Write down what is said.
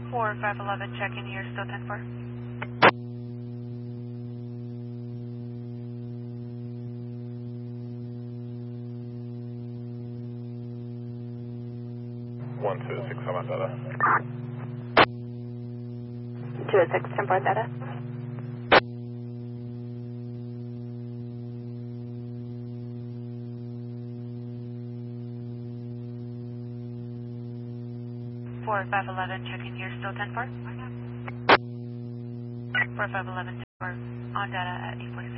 4511, check-in here, still 10-4. One two six, how about data? 206, 10-4 data. Four 511, checking here, still 10-4. 4511, 10-4, on data at 846.